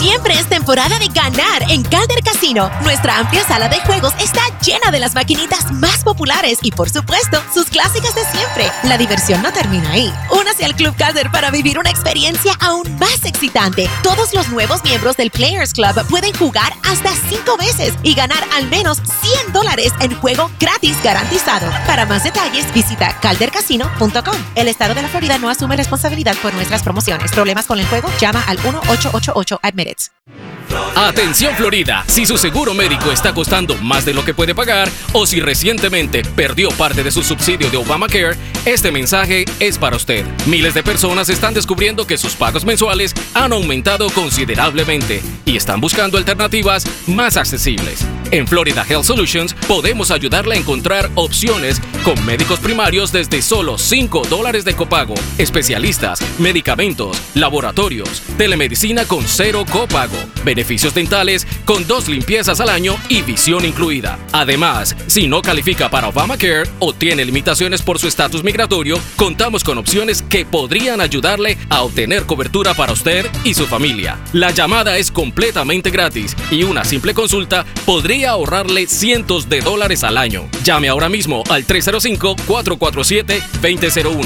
Siempre es temporada de ganar en Calder Casino. Nuestra amplia sala de juegos está llena de las maquinitas más populares y, por supuesto, sus clásicas de siempre. La diversión no termina ahí. Únase al Club Calder para vivir una experiencia aún más excitante. Todos los nuevos miembros del Players Club pueden jugar hasta 5 veces y ganar al menos $100 en juego gratis garantizado. Para más detalles, visita caldercasino.com. El estado de la Florida no asume responsabilidad por nuestras promociones. ¿Problemas con el juego? Llama al 1-888-ADMIT. Atención Florida, si su seguro médico está costando más de lo que puede pagar o si recientemente perdió parte de su subsidio de Obamacare, este mensaje es para usted. Miles de personas están descubriendo que sus pagos mensuales han aumentado considerablemente y están buscando alternativas más accesibles. En Florida Health Solutions podemos ayudarle a encontrar opciones con médicos primarios desde solo $5 de copago, especialistas, medicamentos, laboratorios, telemedicina con 0 copago, beneficios dentales con 2 limpiezas al año y visión incluida. Además, si no califica para Obamacare o tiene limitaciones por su estatus migratorio, contamos con opciones que podrían ayudarle a obtener cobertura para usted y su familia. La llamada es completamente gratis y una simple consulta podría ahorrarle cientos de dólares al año. Llame ahora mismo al 305-447-2001,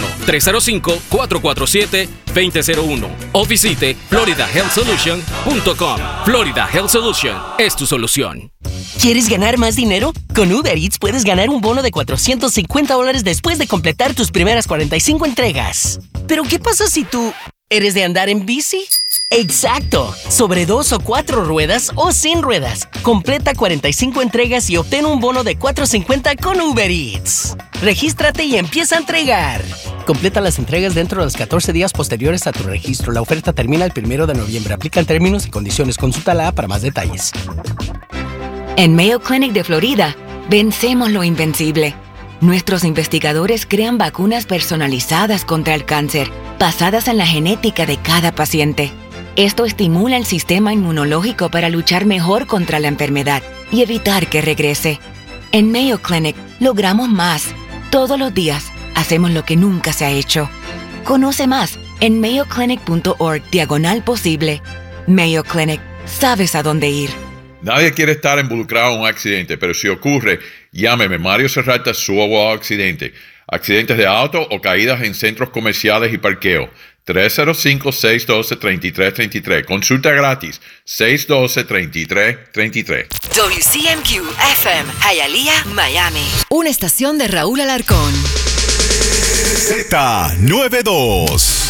305-447-2001 o visite floridahealthsolution.com. Florida Health Solution es tu solución. ¿Quieres ganar más dinero? Con Uber Eats puedes ganar un bono de $450 después de completar tus primeras 45 entregas. ¿Pero qué pasa si tú eres de andar en bici? ¡Exacto! Sobre 2 o 4 ruedas o sin ruedas. Completa 45 entregas y obtén un bono de $450 con Uber Eats. Regístrate y empieza a entregar. Completa las entregas dentro de los 14 días posteriores a tu registro. La oferta termina el 1 de noviembre. Aplican términos y condiciones. Consulta la para más detalles. En Mayo Clinic de Florida, vencemos lo invencible. Nuestros investigadores crean vacunas personalizadas contra el cáncer, basadas en la genética de cada paciente. Esto estimula el sistema inmunológico para luchar mejor contra la enfermedad y evitar que regrese. En Mayo Clinic logramos más. Todos los días hacemos lo que nunca se ha hecho. Conoce más en mayoclinic.org/posible. Mayo Clinic. Sabes a dónde ir. Nadie quiere estar involucrado en un accidente, pero si ocurre, llámeme Mario Serrata, su abogado accidente. Accidentes de auto o caídas en centros comerciales y parqueo. 305-612-3333. Consulta gratis. 612-3333. WCMQ-FM, Hialeah, Miami. Una estación de Raúl Alarcón. Z92.